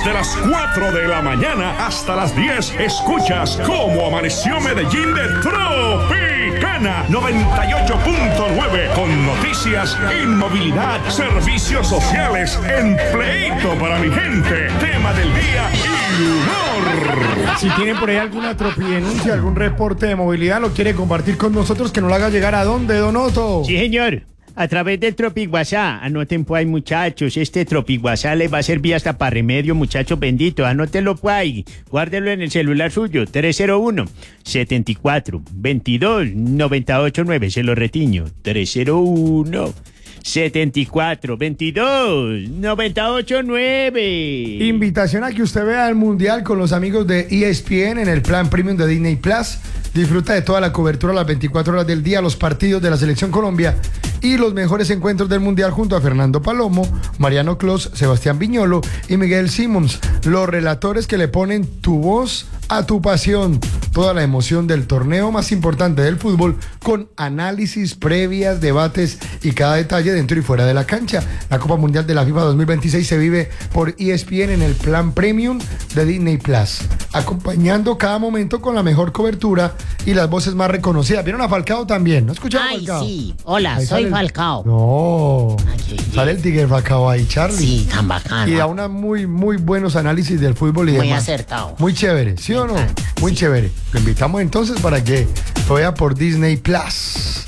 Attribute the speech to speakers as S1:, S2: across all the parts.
S1: Desde las 4 de la mañana hasta las 10 escuchas cómo amaneció Medellín de Tropicana 98.9 con noticias, inmovilidad, servicios sociales, empleito para mi gente, tema del día y humor.
S2: Si tienen por ahí alguna tropidenuncia, algún reporte de movilidad, lo quiere compartir con nosotros, que nos lo haga llegar ¿a dónde, Don Otto?
S3: Sí, señor. A través del Tropic WhatsApp. Anoten pues, muchachos. Este Tropic WhatsApp les va a servir hasta para remedio, muchachos benditos. Anótenlo pues ahí. Guárdelo en el celular suyo. 301-74-22-989. Se lo retiño. 301-74-22-989.
S2: Invitación a que usted vea el Mundial con los amigos de ESPN en el plan premium de Disney Plus. Disfruta de toda la cobertura a las 24 horas del día, los partidos de la Selección Colombia y los mejores encuentros del Mundial junto a Fernando Palomo, Mariano Clos, Sebastián Viñolo y Miguel Simmons, los relatores que le ponen tu voz a tu pasión. Toda la emoción del torneo más importante del fútbol con análisis, previas, debates y cada detalle dentro y fuera de la cancha. La Copa Mundial de la FIFA 2026 se vive por ESPN en el plan premium de Disney Plus, acompañando cada momento con la mejor cobertura y las voces más reconocidas. ¿Vieron a Falcao también? ¿No escucharon a Falcao?
S4: Sí. Hola,
S2: Ahí
S4: soy
S2: sale
S4: Falcao.
S2: No. Sale el Tigre Falcao ahí, Charlie.
S4: Sí, tan bacano.
S2: Y da una muy buenos análisis del fútbol y
S4: Muy
S2: demás.
S4: acertado.
S2: Muy chévere, ¿sí o no? Muy chévere. Lo invitamos entonces para que lo vea por Disney Plus.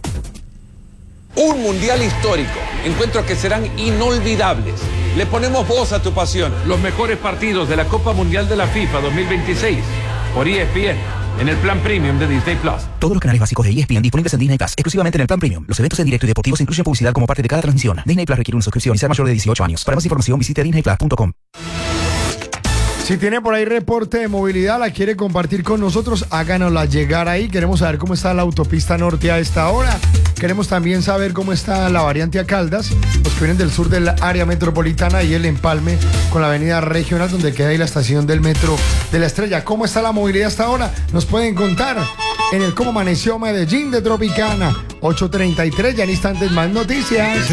S5: Un mundial histórico. Encuentros que serán inolvidables. Le ponemos voz a tu pasión. Los mejores partidos de la Copa Mundial de la FIFA 2026 por ESPN en el plan premium de Disney Plus.
S6: Todos los canales básicos de ESPN disponibles en Disney Plus, exclusivamente en el plan premium. Los eventos en directo y deportivos incluyen publicidad como parte de cada transmisión. Disney Plus requiere una suscripción y ser mayor de 18 años. Para más información visite disneyplus.com.
S2: Si tiene por ahí reporte de movilidad, la quiere compartir con nosotros, háganosla llegar ahí. Queremos saber cómo está la autopista norte a esta hora. Queremos también saber cómo está la variante a Caldas, los que vienen del sur del área metropolitana y el empalme con la avenida regional donde queda ahí la estación del metro de La Estrella. ¿Cómo está la movilidad hasta ahora? Nos pueden contar en el Cómo Amaneció Medellín de Tropicana. 8:33, ya en instantes más noticias.